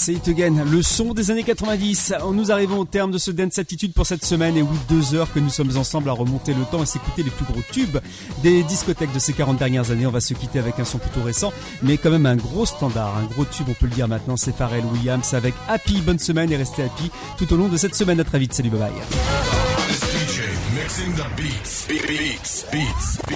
Say It Again, le son des années 90. Nous arrivons au terme de ce Dance Attitude pour cette semaine. Et oui, 2 heures que nous sommes ensemble à remonter le temps et s'écouter les plus gros tubes des discothèques de ces 40 dernières années. On va se quitter avec un son plutôt récent, mais quand même un gros standard, un gros tube, on peut le dire maintenant. C'est Pharrell Williams avec Happy. Bonne semaine et restez happy tout au long de cette semaine. À très vite. Salut, bye bye.